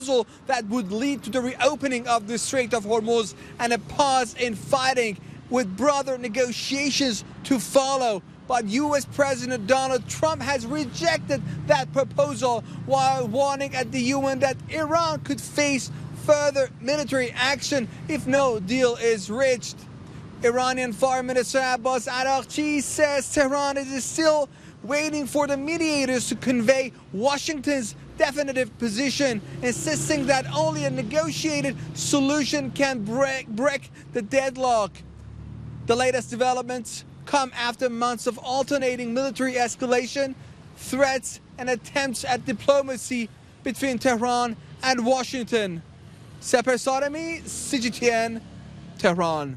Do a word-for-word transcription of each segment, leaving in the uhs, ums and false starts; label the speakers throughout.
Speaker 1: that would lead to the reopening of the Strait of Hormuz and a pause in fighting, with broader negotiations to follow. But U S President Donald Trump has rejected that proposal while warning at the U N that Iran could face further military action if no deal is reached. Iranian Foreign Minister Abbas Araghchi says Tehran is still waiting for the mediators to convey Washington's definitive position, insisting that only a negotiated solution can break, break the deadlock. The latest developments come after months of alternating military escalation, threats, and attempts at diplomacy between Tehran and Washington. Seper Saremi, C G T N, Tehran.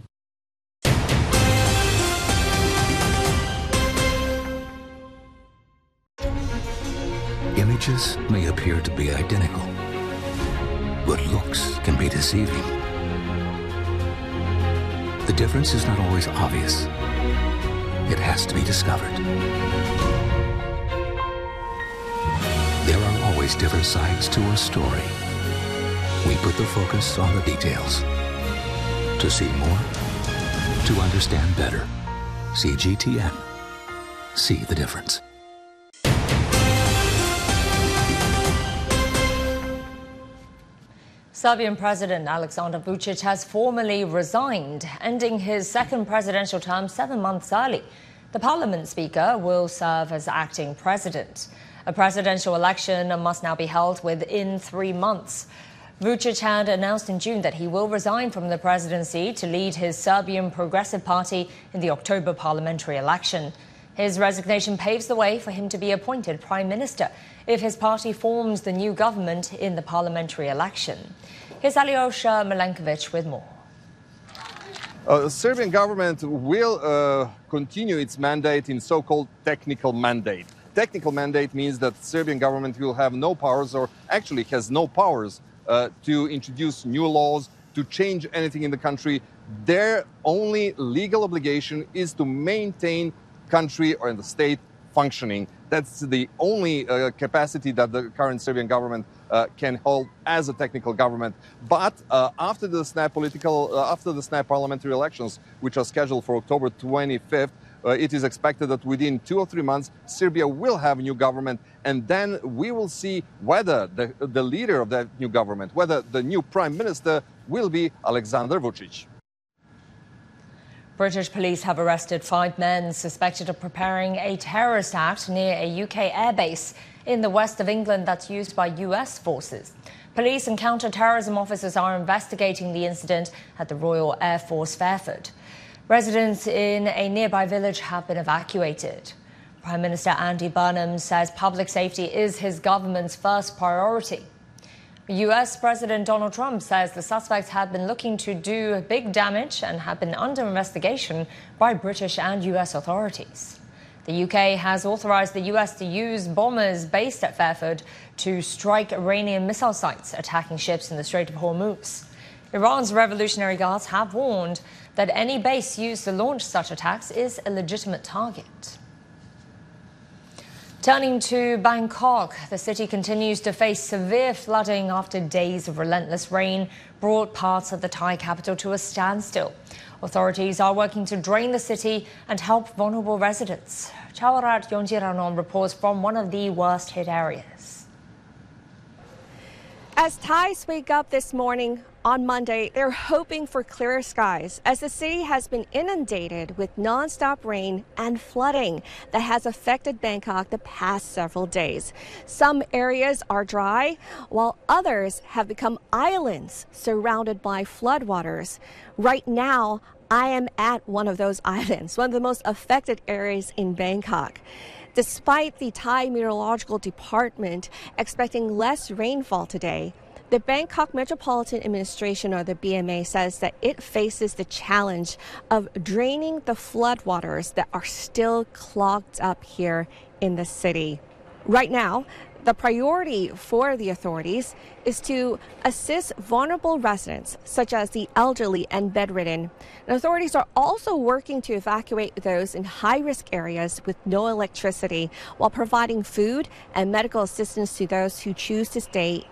Speaker 2: Images may appear to be identical, but looks can be deceiving. The difference is not always obvious. It has to be discovered. There are always different sides to a story. We put the focus on the details. To see more, to understand better. C G T N. See the difference.
Speaker 3: Serbian President Aleksandar Vučić has formally resigned, ending his second presidential term seven months early. The parliament speaker will serve as acting president. A presidential election must now be held within three months. Vučić had announced in June that he will resign from the presidency to lead his Serbian Progressive Party in the October parliamentary election. His resignation paves the way for him to be appointed prime minister if his party forms the new government in the parliamentary election. Here's Alyosha Milenkovic with more.
Speaker 4: Uh, the Serbian government will uh, continue its mandate in so-called technical mandate. Technical mandate means that the Serbian government will have no powers, or actually has no powers, uh, to introduce new laws, to change anything in the country. Their only legal obligation is to maintain country or in the state functioning. That's the only uh, capacity that the current Serbian government uh, can hold as a technical government. But uh, after the snap political, uh, after the snap parliamentary elections, which are scheduled for October twenty-fifth, uh, it is expected that within two or three months, Serbia will have a new government, and then we will see whether the, the leader of that new government, whether the new prime minister will be Aleksandar Vučić.
Speaker 3: British police have arrested five men suspected of preparing a terrorist act near a U K airbase in the west of England that's used by U S forces. Police and counter-terrorism officers are investigating the incident at the Royal Air Force Fairford. Residents in a nearby village have been evacuated. Prime Minister Andy Burnham says public safety is his government's first priority. U S President Donald Trump says the suspects have been looking to do big damage and have been under investigation by British and U S authorities. The U K has authorized the U S to use bombers based at Fairford to strike Iranian missile sites attacking ships in the Strait of Hormuz. Iran's Revolutionary Guards have warned that any base used to launch such attacks is a legitimate target. Turning to Bangkok, the city continues to face severe flooding after days of relentless rain brought parts of the Thai capital to a standstill. Authorities are working to drain the city and help vulnerable residents. Chawarat Yonjiranon reports from one of the worst hit areas.
Speaker 5: As Thais wake up this morning on Monday, they're hoping for clearer skies as the city has been inundated with non-stop rain and flooding that has affected Bangkok the past several days. Some areas are dry, while others have become islands surrounded by floodwaters. Right now, I am at one of those islands, one of the most affected areas in Bangkok. Despite the Thai Meteorological Department expecting less rainfall today, the Bangkok Metropolitan Administration, or the B M A, says that it faces the challenge of draining the floodwaters that are still clogged up here in the city. Right now, the priority for the authorities is to assist vulnerable residents, such as the elderly and bedridden. And authorities are also working to evacuate those in high-risk areas with no electricity, while providing food and medical assistance to those who choose to stay